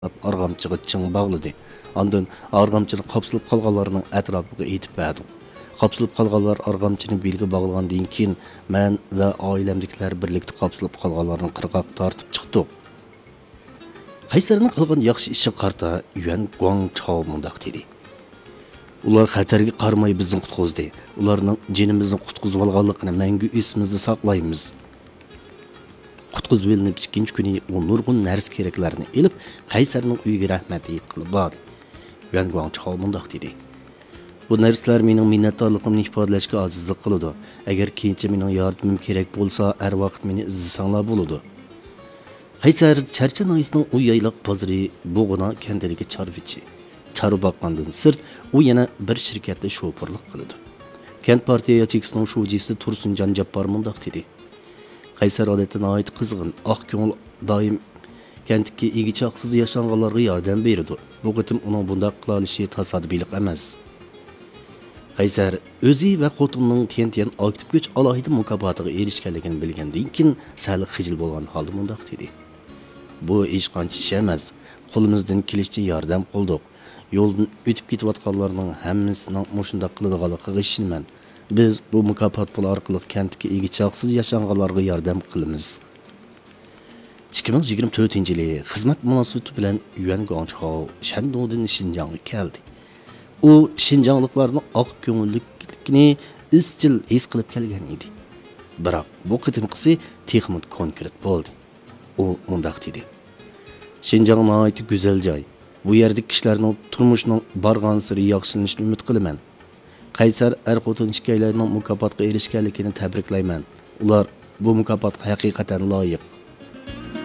arg'amchiga ching bog'ladi. Ondan arg'amchini qopsilib qolganlarning atrofiga etib berdi. Qopsilib qolganlar arg'amchini belga bog'lagandan keyin men va oilamdagilar birlikda qopsilib qolganlarni qirg'oq tortib chiqdik. Qaysarning qilgan yaxshi ishi qarta Yuan Guangchao mundaq dedi. Ular xatarga qarmay bizni qutqizdi. Ularning jinimizni qutqizib olganligini mangu esimizda saqlaymiz. Qutqizib olinib ikkinchi kuni u nurg'un narsa keraklarni elib Qaysarning uyiga rahmat qilib bordi. Yuan Guangchao mundaq dedi. Bu narsalar mening minnatdorligimni ifodalashga ojizlik qiladi. Agar keyincha mening yordamim kerak bo'lsa, har vaqt meni izlasanglar bo'ladi. Qaysar Charcha noyisining u yaylaq bozori Bo'g'ina kentidagi chorvichi. Chorva boqqandan sirt u yana bir shirkatda shofirlik qiladi. Kent partiya yachekisining shuvchisi Tursunjon Jabbor mundaq dedi. Qaysar odatdan oid qizg'in, oq ko'ngil doim kentdagi egichoqsiz yashanganlarga yordam beradi. Bu qitim uning bunday qila olishi tasodifiy emas. Qaysar o'zi va xotinning tiyən aktiv kuch alohida mukofotiga erishganligini bilgandan keyin sal xijil bo'lgan holda mundaq dedi. Bu hech qancha ish emas. Qo'limizdan kelishicha yordam qildik. Yo'ldan o'tib ketayotganlarning hammasining mushundaq qiladiganligiga ishonaman. Biz bu mukofot puli orqali kentdagi egichoqsiz yashanganlarga yordam qilamiz. 2024-yili xizmat munosabati bilan Yuan Guangchao Shandongdan Xinjiangga keldi. U Xinjiangliklarning oq ko'ngillikni izchil his qilib kelgan edi. Biroq bu qitimqisi texnik konkret bo'ldi. U mundaq dedi. Xinjiang nihoyatda go'zal joy. Bu yerdagi kishilarning turmushining borgan sari yaxshilanishini umid qilaman. Qaysar er-xotin ishkaylarning mukofotga erishganligini tabriklayman. Ular bu mukofotga haqiqatan loyiq.